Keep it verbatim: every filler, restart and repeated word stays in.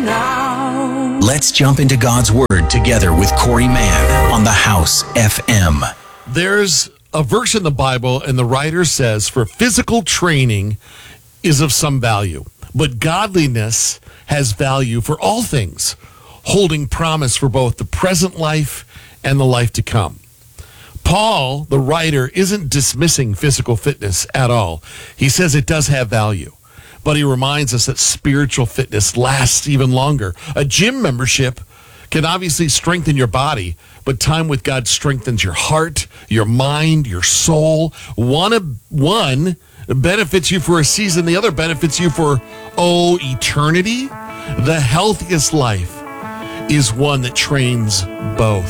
now. Let's jump into God's Word together with Corey Mann on the House F M. There's a verse in the Bible, and the writer says, for physical training is of some value, but godliness has value for all things, holding promise for both the present life and the life to come. Paul, the writer, isn't dismissing physical fitness at all. He says it does have value, but he reminds us that spiritual fitness lasts even longer. A gym membership can obviously strengthen your body, but time with God strengthens your heart, your mind, your soul. One, one benefits you for a season, the other benefits you for, oh, eternity. The healthiest life is one that trains both.